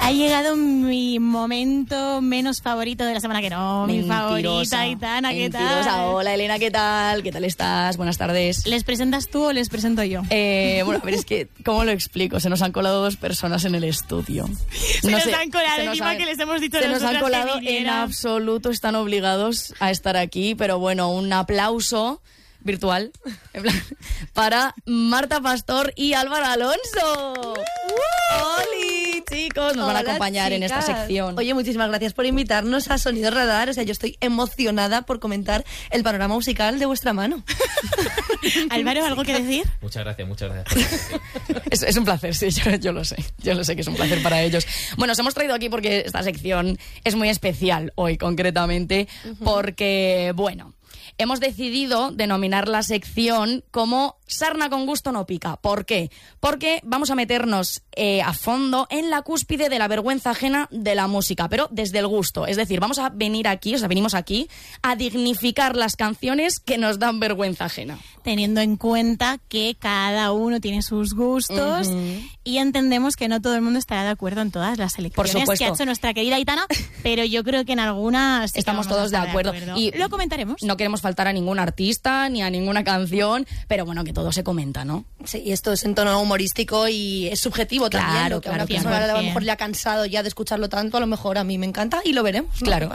Ha llegado mi momento menos favorito de la semana, que no, mi favorita, Aitana, ¿qué tal? Hola, Elena, ¿qué tal? ¿Qué tal estás? Buenas tardes. ¿Les presentas tú o les presento yo? Bueno, a ver, es que, ¿cómo lo explico? Se nos han colado 2 personas en el estudio. Se nos han colado, encima que les hemos dicho se nos han colado que en absoluto, están obligados a estar aquí, pero bueno, un aplauso virtual para Marta Pastor y Álvaro Alonso. ¡Holi, chicos! Nos van a acompañar en esta sección. Oye, muchísimas gracias por invitarnos a Sonido Radar. O sea, yo estoy emocionada por comentar el panorama musical de vuestra mano. Álvaro, ¿algo que decir? Muchas gracias. Es un placer, sí, yo lo sé. Yo lo sé que es un placer para ellos. Bueno, os hemos traído aquí porque esta sección es muy especial hoy, concretamente, porque, bueno, hemos decidido denominar la sección como Sarna con gusto no pica. ¿Por qué? Porque vamos a meternos a fondo en la cúspide de la vergüenza ajena de la música, pero desde el gusto. Es decir, vamos a venir aquí, venimos aquí a dignificar las canciones que nos dan vergüenza ajena. Teniendo en cuenta que cada uno tiene sus gustos y entendemos que no todo el mundo estará de acuerdo en todas las selecciones que ha hecho nuestra querida Aitana, pero yo creo que en algunas estamos todos de acuerdo. Y lo comentaremos. No queremos faltar a ningún artista ni a ninguna canción, pero bueno, que todo se comenta, ¿no? Sí, esto es en tono humorístico y es subjetivo también. Lo que a una persona a lo mejor le ha cansado ya de escucharlo tanto, a lo mejor a mí me encanta y lo veremos, ¿no? Claro.